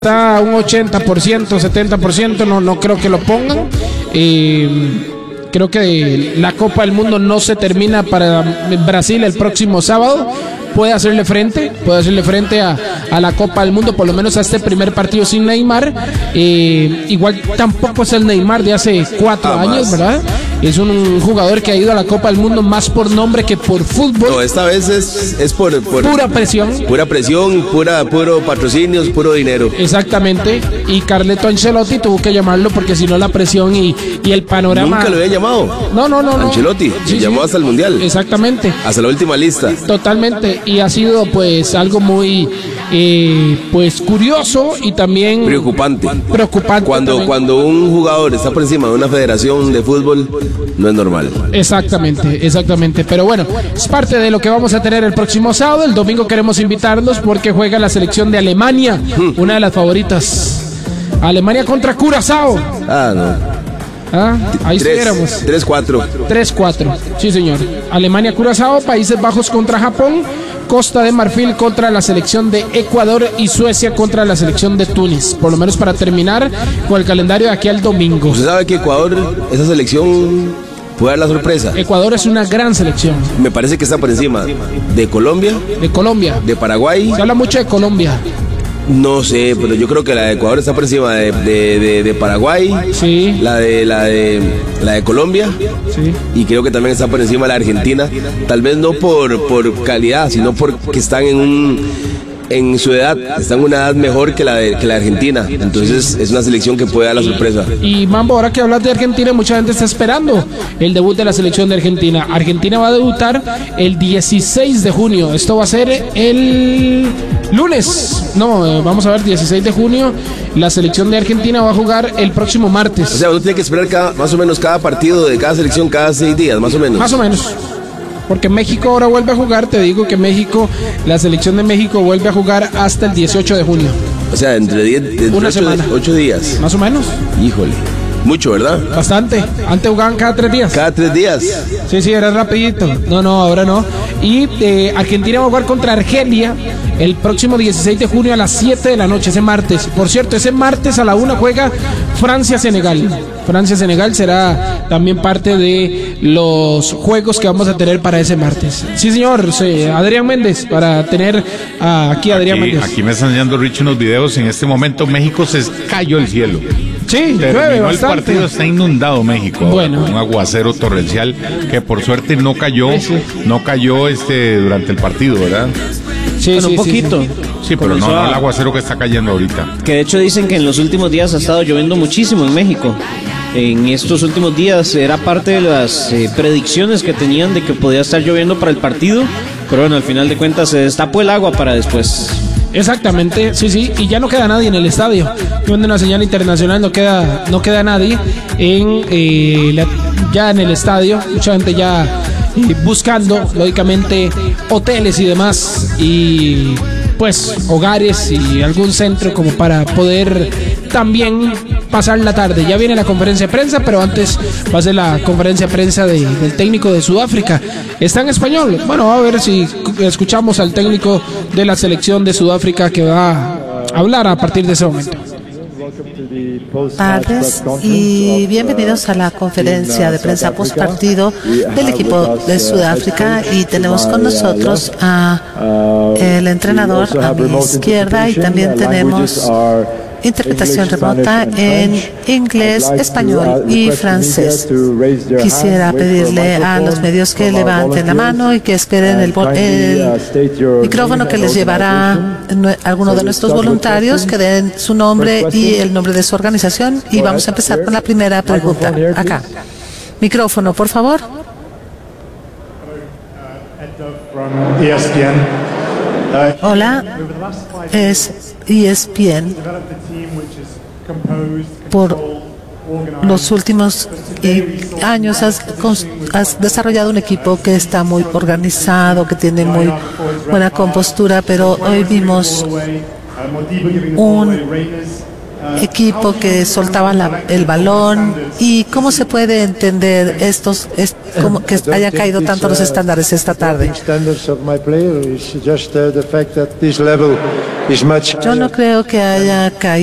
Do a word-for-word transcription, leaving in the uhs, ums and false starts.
está a un ochenta por ciento, setenta por ciento, no, no creo que lo pongan. Eh, creo que la Copa del Mundo no se termina para Brasil el próximo sábado. Puede hacerle frente, puede hacerle frente a, a la Copa del Mundo, por lo menos a este primer partido sin Neymar. Eh, igual tampoco es el Neymar de hace cuatro ah, años, más. ¿verdad? Es un jugador que ha ido a la Copa del Mundo más por nombre que por fútbol. No, esta vez es, es por, por pura presión. Pura presión, pura, puro patrocinios, puro dinero. Exactamente. Y Carleto Ancelotti tuvo que llamarlo porque si no la presión y, y el panorama. Nunca lo había llamado. No, no, no. Ancelotti, no. sí, llamó sí. hasta el Mundial. Exactamente. Hasta la última lista. Totalmente. Y ha sido pues algo muy eh, pues curioso y también preocupante. Preocupante. Cuando, también. cuando un jugador está por encima de una federación de fútbol, no es normal. Exactamente, exactamente. Pero bueno, es parte de lo que vamos a tener el próximo sábado. El domingo queremos invitarlos porque juega la selección de Alemania, hmm. una de las favoritas. Alemania contra Curazao. Ah, no. Ah, ahí estuviéramos. tres cuatro. tres cuatro. Sí, señor. Alemania, Curazao, Países Bajos contra Japón, Costa de Marfil contra la selección de Ecuador y Suecia contra la selección de Túnez. Por lo menos para terminar con el calendario de aquí al domingo. ¿Usted sabe que Ecuador, esa selección, puede dar la sorpresa? Ecuador es una gran selección. Me parece que está por encima de Colombia. De Colombia. De Paraguay. Se habla mucho de Colombia. No sé, pero yo creo que la de Ecuador está por encima de, de, de, de Paraguay, sí. la de la de la de Colombia, sí. Y creo que también está por encima de la Argentina, tal vez no por, por calidad, sino porque están en un en su edad, están en una edad mejor que la de que la Argentina, entonces es una selección que puede dar la sorpresa. Y Mambo, ahora que hablas de Argentina, mucha gente está esperando el debut de la selección de Argentina. Argentina va a debutar el dieciséis de junio, esto va a ser el lunes, no, vamos a ver, dieciséis de junio, la selección de Argentina va a jugar el próximo martes. O sea, uno tiene que esperar cada, más o menos cada partido de cada selección cada seis días, más o menos. Más o menos. Porque México ahora vuelve a jugar, te digo que México, la selección de México vuelve a jugar hasta el dieciocho de junio. O sea, entre diez, una semana. ocho días. Más o menos. Híjole. Mucho, ¿verdad? Bastante. Antes jugaban cada tres días. Cada tres días. Sí, sí, era rapidito. No, no, ahora no. Y eh, Argentina va a jugar contra Argelia el próximo dieciséis de junio a las siete de la noche, ese martes. Por cierto, ese martes a la una juega Francia-Senegal. Francia-Senegal será también parte de los juegos que vamos a tener para ese martes. Sí, señor. Sí, Adrián Méndez, para tener uh, aquí a Adrián aquí, Méndez. Aquí me están enseñando Rich unos videos. En este momento México se cayó el cielo. Sí, terminó llueve el bastante. partido, está inundado México. Bueno. Un aguacero torrencial que por suerte no cayó, sí, sí. no cayó este durante el partido, ¿verdad? Sí, bueno, sí, un poquito. Sí, sí. Sí, pero no, no el aguacero que está cayendo ahorita. Que de hecho dicen que en los últimos días ha estado lloviendo muchísimo en México. En estos últimos días era parte de las eh, predicciones que tenían de que podía estar lloviendo para el partido, pero bueno, al final de cuentas se destapó el agua para después. Exactamente, sí, sí, y ya no queda nadie en el estadio. Viendo una señal internacional, no queda, no queda nadie en eh, la, ya en el estadio. Mucha gente ya eh, buscando, lógicamente, hoteles y demás, y pues hogares y algún centro como para poder también pasar la tarde. Ya viene la conferencia de prensa, pero antes va a ser la conferencia de prensa de, del técnico de Sudáfrica. Está en español. Bueno, a ver si escuchamos al técnico de la selección de Sudáfrica que va a hablar a partir de ese momento. Tardes y bienvenidos a la conferencia de prensa post partido del equipo de Sudáfrica, y tenemos con nosotros a el entrenador a mi izquierda, y también tenemos interpretación remota en inglés, español y francés. Quisiera pedirle a los medios que levanten la mano y que esperen el, el micrófono que les llevará alguno de nuestros voluntarios, que den su nombre y el nombre de su organización, y vamos a empezar con la primera pregunta. Acá. Micrófono, por favor. Hola, es E S P N. Por los últimos años has, has desarrollado un equipo que está muy organizado, que tiene muy buena compostura, pero hoy vimos un equipo que soltaba la, el balón. ¿Y cómo se puede entender estos, es, cómo, que haya caído tanto los estándares esta tarde? Yo no creo que haya caído